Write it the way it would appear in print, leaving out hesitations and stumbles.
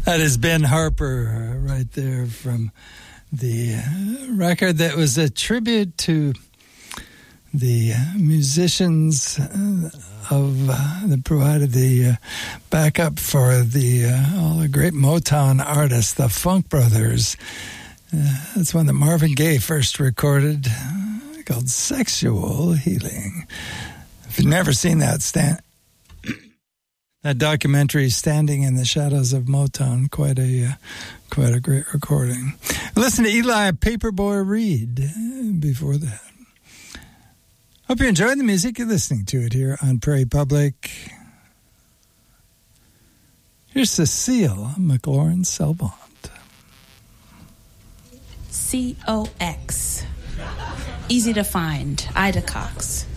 That is Ben Harper right there from the record that was a tribute to the musicians that provided the backup for all the great Motown artists, the Funk Brothers. That's one that Marvin Gaye first recorded, called Sexual Healing. If you've never seen that documentary, Standing in the Shadows of Motown, quite a great recording. Listen to Eli Paperboy Reed before that. Hope you enjoyed the music. You're listening to it here on Prairie Public. Here's Cecile McLaurin-Salvant. COX. Easy to find. Ida Cox.